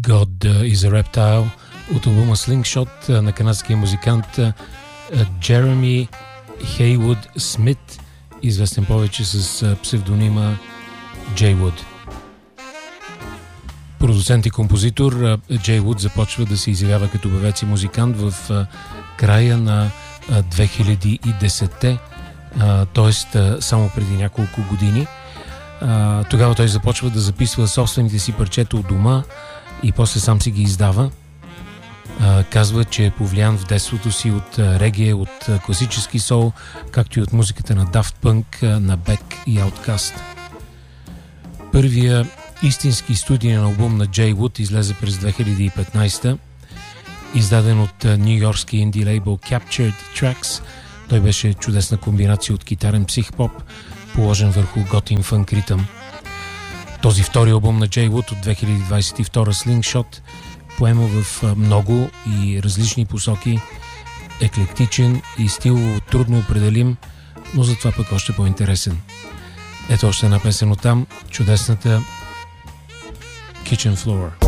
God is a Reptile от албума Slingshot на канадския музикант Джереми Хейвуд Смит, известен повече с псевдонима Джей Вуд. Продуцент и композитор, Джей Вуд започва да се изявява като певец и музикант в края на 2010-те, т.е. само преди няколко години. Тогава той започва да записва собствените си парчета от дома и после сам си ги издава. Казва, че е повлиян в детството си от реге, от класически сол, както и от музиката на Daft Punk, на Beck и Outkast. Първия истински студиен албум на Джей Вуд излезе през 2015, издаден от ню-йоркски инди лейбъл Captured Tracks. Той беше чудесна комбинация от китарен психпоп, положен върху готин фънк ритъм. Този втори албум на Джей Вуд от 2022, Slingshot, поема в много и различни посоки, еклектичен и стилово трудно определим, но затова пък още по-интересен. Ето още една песен от там, чудесната Kitchen Floor.